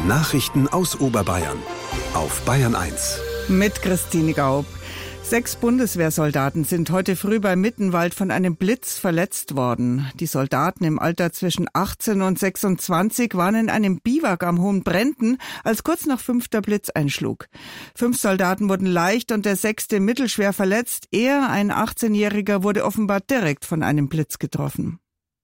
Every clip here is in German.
Nachrichten aus Oberbayern auf Bayern 1. Mit Christine Gaub. 6 Bundeswehrsoldaten sind heute früh bei Mittenwald von einem Blitz verletzt worden. Die Soldaten im Alter zwischen 18 und 26 waren in einem Biwak am Hohen Brenten, als kurz nach 5 der Blitz einschlug. 5 Soldaten wurden leicht und der 6. mittelschwer verletzt. Er, ein 18-Jähriger, wurde offenbar direkt von einem Blitz getroffen.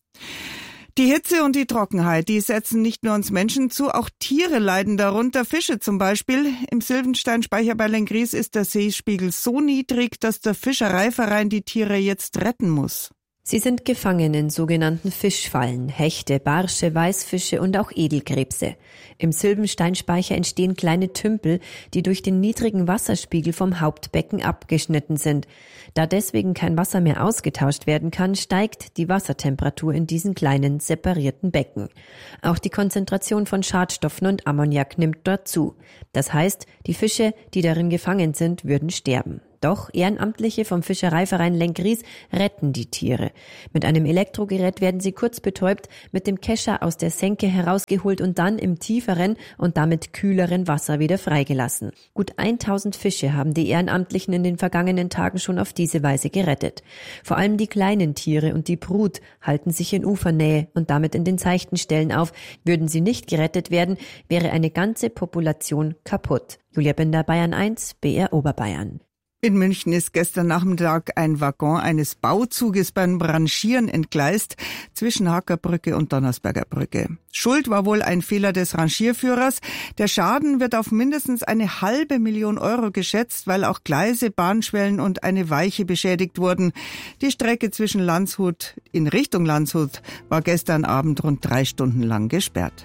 Die Hitze und die Trockenheit, die setzen nicht nur uns Menschen zu, auch Tiere leiden darunter. Fische zum Beispiel. Im Sylvensteinspeicher bei Lenggries ist der Seespiegel so niedrig, dass der Fischereiverein die Tiere jetzt retten muss. Sie sind gefangen in sogenannten Fischfallen, Hechte, Barsche, Weißfische und auch Edelkrebse. Im Sylvensteinspeicher entstehen kleine Tümpel, die durch den niedrigen Wasserspiegel vom Hauptbecken abgeschnitten sind. Da deswegen kein Wasser mehr ausgetauscht werden kann, steigt die Wassertemperatur in diesen kleinen separierten Becken. Auch die Konzentration von Schadstoffen und Ammoniak nimmt dort zu. Das heißt, die Fische, die darin gefangen sind, würden sterben. Doch Ehrenamtliche vom Fischereiverein Lenggries retten die Tiere. Mit einem Elektrogerät werden sie kurz betäubt, mit dem Kescher aus der Senke herausgeholt und dann im tieferen und damit kühleren Wasser wieder freigelassen. Gut 1000 Fische haben die Ehrenamtlichen in den vergangenen Tagen schon auf diese Weise gerettet. Vor allem die kleinen Tiere und die Brut halten sich in Ufernähe und damit in den seichten Stellen auf. Würden sie nicht gerettet werden, wäre eine ganze Population kaputt. Julia Binder, Bayern 1, BR Oberbayern. In München ist gestern Nachmittag ein Waggon eines Bauzuges beim Rangieren entgleist zwischen Hackerbrücke und Donnersberger Brücke. Schuld war wohl ein Fehler des Rangierführers. Der Schaden wird auf mindestens 500.000 Euro geschätzt, weil auch Gleise, Bahnschwellen und eine Weiche beschädigt wurden. Die Strecke zwischen Landshut in Richtung Landshut war gestern Abend rund 3 Stunden lang gesperrt.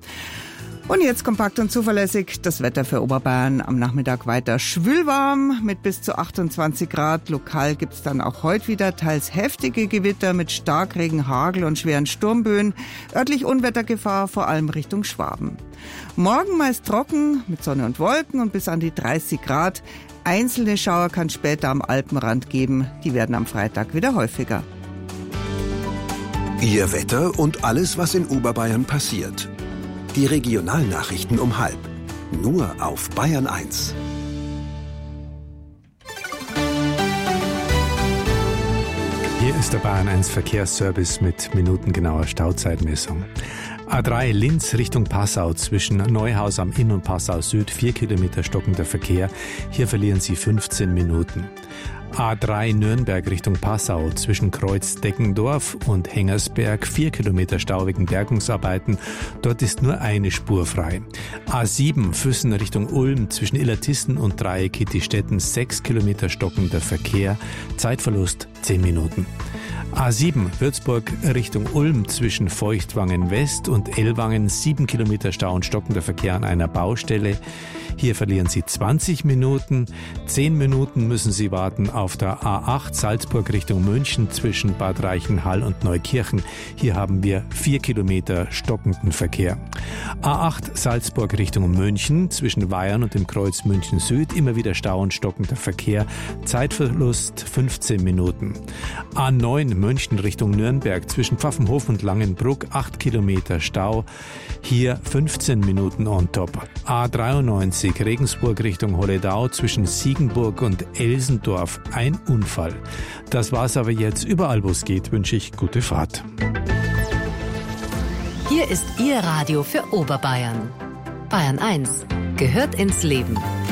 Und jetzt kompakt und zuverlässig das Wetter für Oberbayern. Am Nachmittag weiter schwülwarm mit bis zu 28 Grad. Lokal gibt's dann auch heute wieder teils heftige Gewitter mit Starkregen, Hagel und schweren Sturmböen. Örtlich Unwettergefahr, vor allem Richtung Schwaben. Morgen meist trocken mit Sonne und Wolken und bis an die 30 Grad. Einzelne Schauer kann später am Alpenrand geben. Die werden am Freitag wieder häufiger. Ihr Wetter und alles, was in Oberbayern passiert. Die Regionalnachrichten um 12:30. Nur auf Bayern 1. Hier ist der Bayern 1 Verkehrsservice mit minutengenauer Stauzeitmessung. A3 Linz Richtung Passau zwischen Neuhaus am Inn und Passau Süd 4 Kilometer stockender Verkehr. Hier verlieren Sie 15 Minuten. A3 Nürnberg Richtung Passau zwischen Kreuz-Deckendorf und Hengersberg 4 Kilometer Stau wegen Bergungsarbeiten. Dort ist nur eine Spur frei. A7 Füssen Richtung Ulm zwischen Illertissen und Dreieck Hittistetten 6 Kilometer stockender Verkehr. Zeitverlust 10 Minuten. A7 Würzburg Richtung Ulm zwischen Feuchtwangen West und Ellwangen 7 Kilometer Stau und stockender Verkehr an einer Baustelle. Hier verlieren Sie 20 Minuten. 10 Minuten müssen Sie warten auf der A8 Salzburg Richtung München zwischen Bad Reichenhall und Neukirchen. Hier haben wir 4 Kilometer stockenden Verkehr. A8 Salzburg Richtung München zwischen Weyern und dem Kreuz München Süd. Immer wieder Stau und stockender Verkehr. Zeitverlust 15 Minuten. A9 München Richtung Nürnberg zwischen Pfaffenhof und Langenbruck 8 Kilometer Stau. Hier 15 Minuten on top. A93 Regensburg Richtung Holledau zwischen Siegenburg und Elsendorf. Ein Unfall. Das war's aber jetzt. Überall, wo es geht, wünsche ich gute Fahrt. Hier ist Ihr Radio für Oberbayern. Bayern 1 gehört ins Leben.